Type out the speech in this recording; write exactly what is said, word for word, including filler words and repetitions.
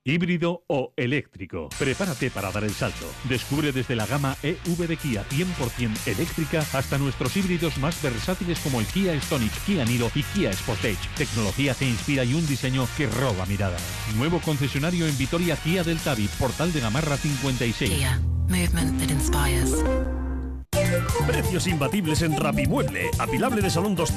híbrido o eléctrico. Prepárate para dar el salto. Descubre desde la gama E V de Kia cien por ciento eléctrica hasta nuestros híbridos más versátiles como el Kia Stonic, Kia Niro y Kia Sportage. Tecnología que inspira y un diseño que roba miradas. Nuevo concesionario en Vitoria, Kia del Tabi, Portal de Gamarra cincuenta y seis. Kia, movement that inspires. Precios imbatibles en Rapimueble. Apilable de salón dos